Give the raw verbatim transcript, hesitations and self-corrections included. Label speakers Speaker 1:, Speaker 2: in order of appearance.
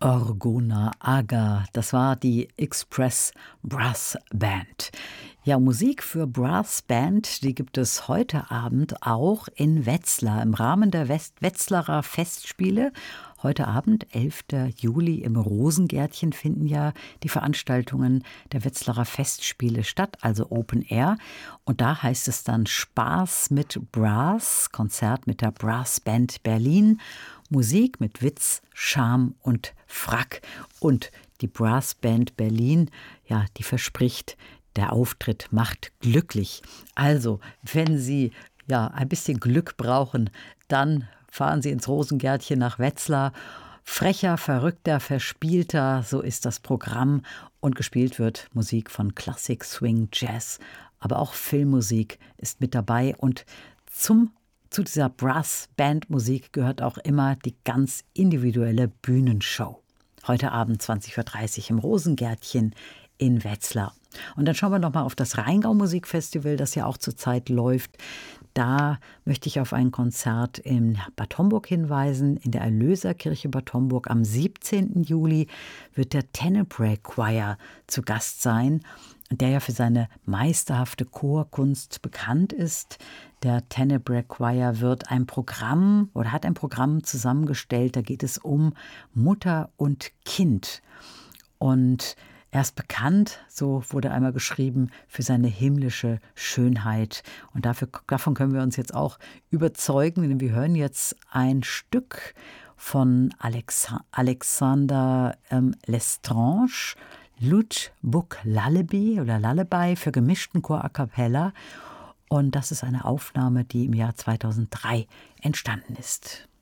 Speaker 1: Orgona Aga, das war die Express Brass Band. Ja, Musik für Brass Band, die gibt es heute Abend auch in Wetzlar im Rahmen der West Wetzlarer Festspiele. Heute Abend, elfter Juli, im Rosengärtchen finden ja die Veranstaltungen der Wetzlarer Festspiele statt, also Open Air. Und da heißt es dann Spaß mit Brass, Konzert mit der Brass Band Berlin, Musik mit Witz, Charme und Frack. Und die Brass Band Berlin, ja, die verspricht, der Auftritt macht glücklich. Also, wenn Sie ja ein bisschen Glück brauchen, dann fahren Sie ins Rosengärtchen nach Wetzlar. Frecher, verrückter, verspielter, so ist das Programm. Und gespielt wird Musik von Klassik, Swing, Jazz, aber auch Filmmusik ist mit dabei. Und zum Zu dieser Brass-Band-Musik gehört auch immer die ganz individuelle Bühnenshow. Heute Abend zwanzig Uhr dreißig im Rosengärtchen in Wetzlar. Und dann schauen wir noch mal auf das Rheingau-Musikfestival, das ja auch zurzeit läuft. Da möchte ich auf ein Konzert in Bad Homburg hinweisen. In der Erlöserkirche Bad Homburg am siebzehnten Juli wird der Tenebrae Choir zu Gast sein, der ja für seine meisterhafte Chorkunst bekannt ist. Der Tenebrae Choir wird ein Programm oder hat ein Programm zusammengestellt. Da geht es um Mutter und Kind. Und er ist bekannt, so wurde einmal geschrieben, für seine himmlische Schönheit. Und dafür, davon können wir uns jetzt auch überzeugen, denn wir hören jetzt ein Stück von Alexa, Alexander ähm, Lestrange, Luth Book Lullaby oder Lullaby für gemischten Chor a cappella. Und das ist eine Aufnahme, die im Jahr zweitausenddrei entstanden ist.